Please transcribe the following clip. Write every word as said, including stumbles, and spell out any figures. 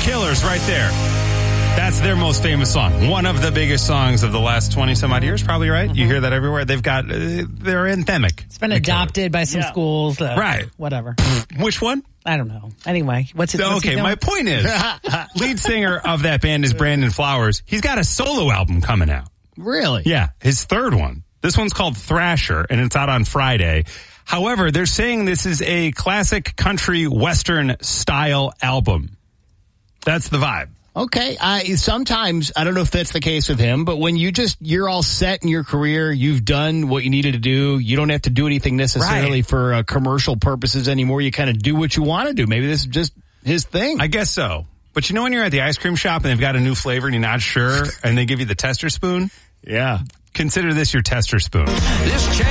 Killers right there. That's their most famous song. One of the biggest songs of the last twenty some odd years, probably, right? Mm-hmm. You hear that everywhere. They've got, uh, they're anthemic. It's been adopted by some yeah. schools. Uh, right. Whatever. Which one? I don't know. Anyway, what's it? What's okay, my point is, lead singer of that band is Brandon Flowers. He's got a solo album coming out. Really? Yeah, his third one. This one's called Thrasher, and it's out on Friday. However, they're saying this is a classic country western style album. That's the vibe. Okay. I sometimes, I don't know if that's the case with him, but when you just, you're all set in your career, you've done what you needed to do, you don't have to do anything necessarily right. for uh, commercial purposes anymore. You kind of do what you want to do. Maybe this is just his thing. I guess so. But you know when you're at the ice cream shop and they've got a new flavor and you're not sure and they give you the tester spoon? Yeah. Consider this your tester spoon. This